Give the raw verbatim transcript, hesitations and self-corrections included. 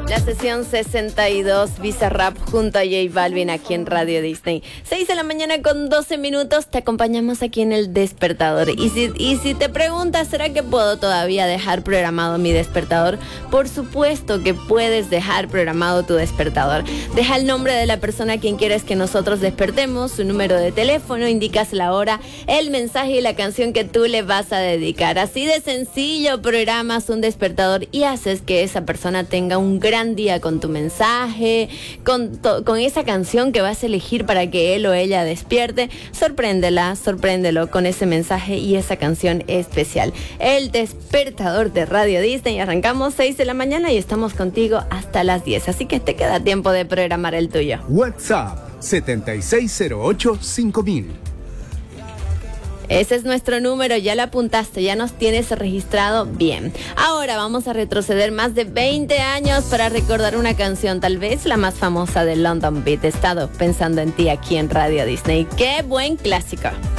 La sesión sesenta y dos, Bizarrap junto a J Balvin aquí en Radio Disney. seis de la mañana con doce minutos, te acompañamos aquí en El Despertador. Y si, y si te preguntas, ¿será que puedo todavía dejar programado mi despertador? Por supuesto que puedes dejar programado tu despertador. Deja el nombre de la persona a quien quieres que nosotros despertemos, su número de teléfono, indicas la hora, el mensaje y la canción que tú le vas a dedicar. Así de sencillo, programas un despertador y haces que esa persona tenga un gran día con tu mensaje, con, to, con esa canción que vas a elegir para que él o ella despierte. Sorpréndela, sorpréndelo con ese mensaje y esa canción especial. El Despertador de Radio Disney. Arrancamos seis de la mañana y estamos contigo hasta las diez, así que te queda tiempo de programar el tuyo. WhatsApp setenta y seis cero ocho cinco mil. Ese es nuestro número, ya lo apuntaste, ya nos tienes registrado bien. Ahora vamos a retroceder más de veinte años para recordar una canción, tal vez la más famosa de London Beat. He estado pensando en ti aquí en Radio Disney. ¡Qué buen clásico!